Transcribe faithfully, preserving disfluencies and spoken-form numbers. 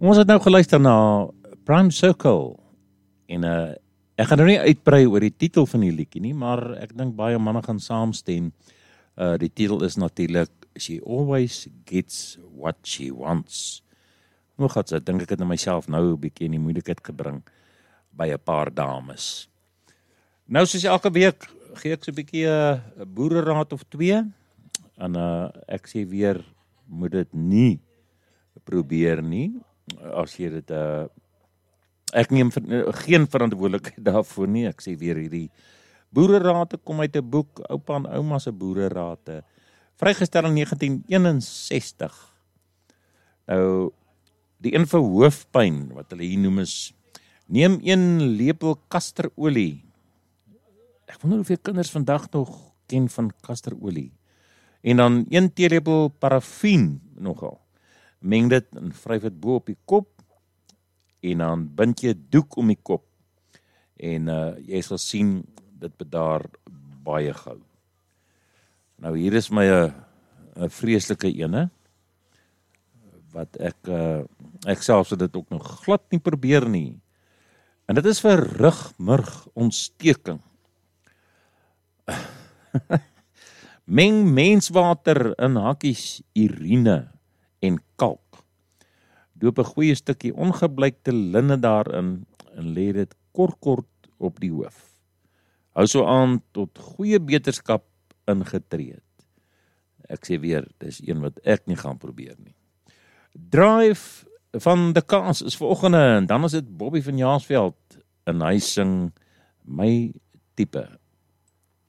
Ons het nou geluister na Prime Circle en uh, ek gaan nou nie uitbrei oor die titel van die liedjie nie, maar ek dink baie manne gaan saamstem. Uh, die titel is natuurlik She Always Gets What She Wants. Nou God, so dink ek het na myself nou 'n bietjie in die moeilikheid gebring by 'n paar dames. Nou soos elke week gee ek so 'n bietjie 'n uh, boereraad of twee en uh, ek sê weer moet dit nie probeer nie. As jy dit uh, ek neem ver, geen verantwoordelikheid daarvoor nie. Ek sê weer hierdie boererate kom uit 'n boek, oupa en ouma se boererate, vrygestel in negentien eenensestig. Nou die een vir hoofpyn wat hulle hier noem is neem een lepel kasterolie. Ek wonder hoeveel kinders vandag nog ken van kasterolie. En dan een teelepel parafien nogal. Meng dit en vryf dit bo op die kop en dan bind jy 'n doek om die kop. En uh, jy sal sien dit bedaar baie gou. Nou hier is my 'n 'n vreeslike ene wat ek uh, ek self het dit ook nog glad nie probeer nie. En dit is vir rugmurg ontsteking. Meng menswater in hakkies urine en kalk. Doop 'n goeie stukkie ongebleikte linne daarin en lê dit kort kort op die hoof. Hou so aan tot goeie beterskap ingetree het. Ek sê weer, dis een wat ek nie gaan probeer nie. Drive van die Kaas is vanoggend en dan is dit Bobby van Jaarsveld en hy sing My Tipe.